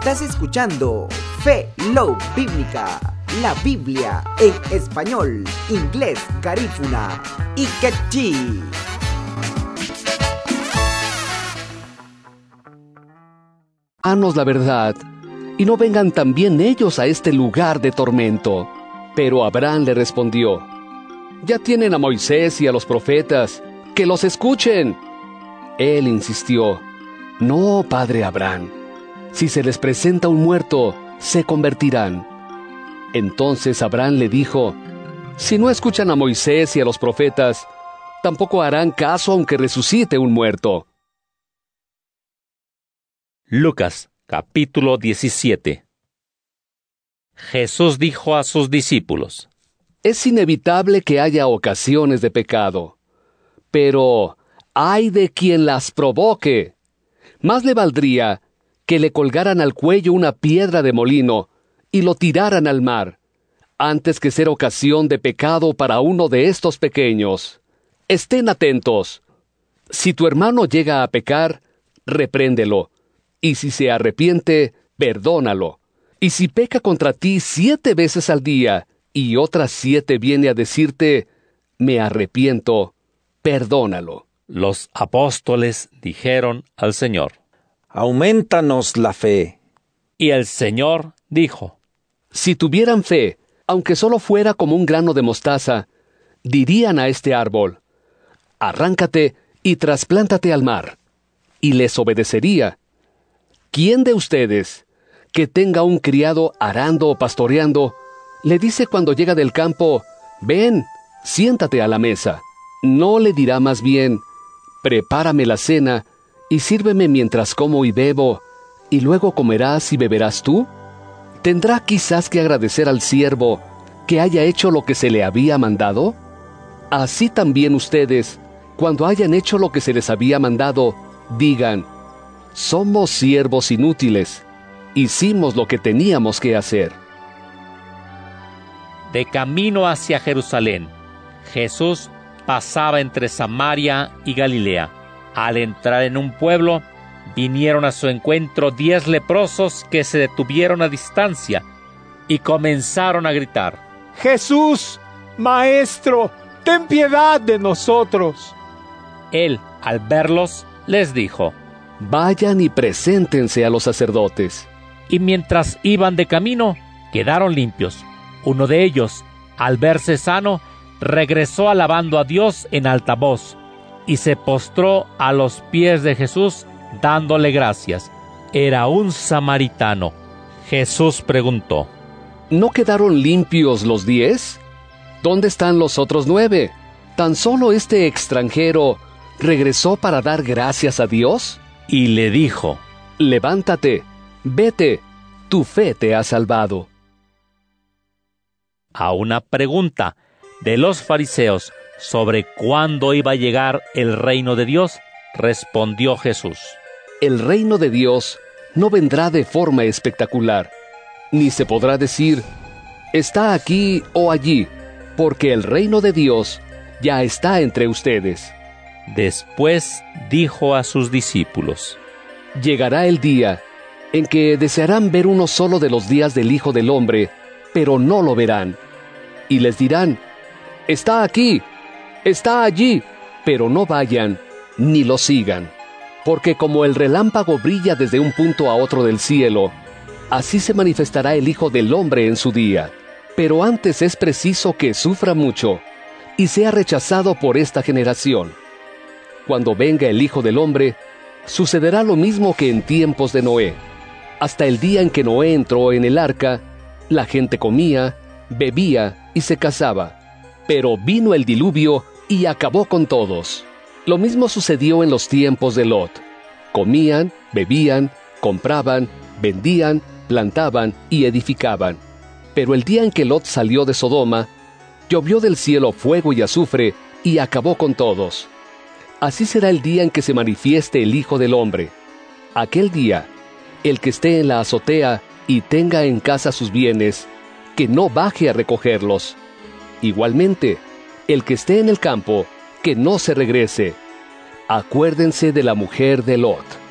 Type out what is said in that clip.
Estás escuchando Fe Love Bíblica, la Biblia en español, inglés, garífuna y quechí. Danos la verdad, y no vengan también ellos a este lugar de tormento. Pero Abraham le respondió: ya tienen a Moisés y a los profetas, que los escuchen. Él insistió: no, padre Abraham, si se les presenta un muerto, se convertirán. Entonces Abraham le dijo: si no escuchan a Moisés y a los profetas, tampoco harán caso aunque resucite un muerto. Lucas, capítulo 17. Jesús dijo a sus discípulos: es inevitable que haya ocasiones de pecado, pero ¡ay de quien las provoque! Más le valdría que le colgaran al cuello una piedra de molino y lo tiraran al mar, antes que ser ocasión de pecado para uno de estos pequeños. Estén atentos. Si tu hermano llega a pecar, repréndelo, y si se arrepiente, perdónalo. Y si peca contra ti 7 veces al día, y otras 7 viene a decirte: me arrepiento, perdónalo. Los apóstoles dijeron al Señor: aumentanos la fe. Y el Señor dijo: si tuvieran fe, aunque solo fuera como un grano de mostaza, dirían a este árbol: arráncate y trasplántate al mar, y les obedecería. ¿Quién de ustedes, que tenga un criado arando o pastoreando, le dice cuando llega del campo: ven, siéntate a la mesa? ¿No le dirá más bien: prepárame la cena y sírveme mientras como y bebo, y luego comerás y beberás tú? ¿Tendrá quizás que agradecer al siervo que haya hecho lo que se le había mandado? Así también ustedes, cuando hayan hecho lo que se les había mandado, digan: somos siervos inútiles, hicimos lo que teníamos que hacer. De camino hacia Jerusalén, Jesús pasaba entre Samaria y Galilea. Al entrar en un pueblo, vinieron a su encuentro 10 leprosos que se detuvieron a distancia y comenzaron a gritar: Jesús, Maestro, ten piedad de nosotros. Él, al verlos, les dijo: vayan y preséntense a los sacerdotes. Y mientras iban de camino, quedaron limpios. Uno de ellos, al verse sano, regresó alabando a Dios en alta voz, y se postró a los pies de Jesús, dándole gracias. Era un samaritano. Jesús preguntó: ¿no quedaron limpios los 10? ¿Dónde están los otros 9? ¿Tan solo este extranjero regresó para dar gracias a Dios? Y le dijo: levántate, vete, tu fe te ha salvado. A una pregunta de los fariseos sobre cuándo iba a llegar el reino de Dios, respondió Jesús: el reino de Dios no vendrá de forma espectacular, ni se podrá decir: está aquí o allí, porque el reino de Dios ya está entre ustedes. Después dijo a sus discípulos: llegará el día en que desearán ver uno solo de los días del Hijo del Hombre, pero no lo verán. Y les dirán: está aquí, está allí, pero no vayan ni lo sigan. Porque como el relámpago brilla desde un punto a otro del cielo, así se manifestará el Hijo del Hombre en su día. Pero antes es preciso que sufra mucho y sea rechazado por esta generación. Cuando venga el Hijo del Hombre, sucederá lo mismo que en tiempos de Noé. Hasta el día en que Noé entró en el arca, la gente comía, bebía y se casaba. Pero vino el diluvio y acabó con todos. Lo mismo sucedió en los tiempos de Lot. Comían, bebían, compraban, vendían, plantaban y edificaban. Pero el día en que Lot salió de Sodoma, llovió del cielo fuego y azufre y acabó con todos. Así será el día en que se manifieste el Hijo del Hombre. Aquel día, el que esté en la azotea y tenga en casa sus bienes, que no baje a recogerlos. Igualmente, el que esté en el campo, que no se regrese. Acuérdense de la mujer de Lot.